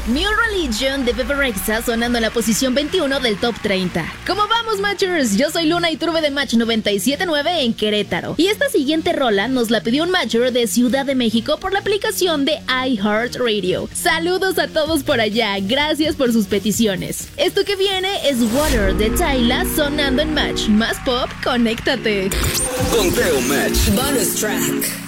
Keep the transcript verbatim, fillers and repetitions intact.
New Religion de Bebe Rexha sonando en la posición veintiuno del Top treinta. ¿Cómo vamos, Matchers? Yo soy Luna Iturbe de Match noventa y siete punto nueve en Querétaro. Y esta siguiente rola nos la pidió un Matcher de Ciudad de México por la aplicación de iHeartRadio. Saludos a todos por allá, gracias por sus peticiones. Esto que viene es Water de Tyla sonando en Match. Más pop, conéctate. Conteo Match. Bonus track.